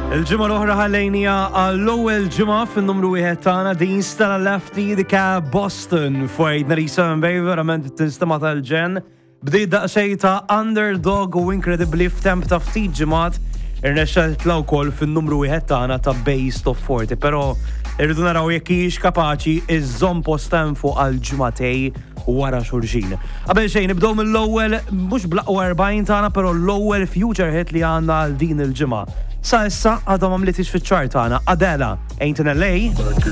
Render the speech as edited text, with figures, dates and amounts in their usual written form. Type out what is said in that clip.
Il-ġimgħa l-oħra ħallejnija għall-ewwel ġimgħa fin-numru wieħed tagħna din Stella Lefty dik Boston fuq Narisa Mbej verament tinstema' tal-ġen. Bdiet daqsxejn ta' underdog u incredibly f'temp ta' ftit ġimgħat irnexxa titla' wkoll fin-numru wieħed tagħna ta' Base Top 40, però irridu naraw jekk hijiex kapaċi iżżomm postem fuq għal-ġimgħatej wara xulxin. Qabel xejn nibdew mill-ewwel mhux bl-aqwa 40 tagħna, però l-ewwel future hit li għandna għal din il-ġimgħa. Sa issa għadha m'għamlitx fiċ-ċart tagħna Adela Ain't in LA.